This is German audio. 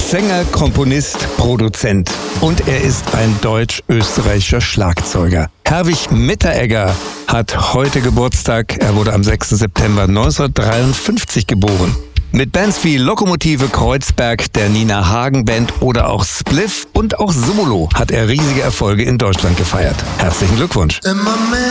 Sänger, Komponist, Produzent. Und er ist ein deutsch-österreichischer Schlagzeuger. Herwig Mitteregger hat heute Geburtstag. Er wurde am 6. September 1953 geboren. Mit Bands wie Lokomotive Kreuzberg, der Nina Hagen Band oder auch Spliff und auch Solo hat er riesige Erfolge in Deutschland gefeiert. Herzlichen Glückwunsch.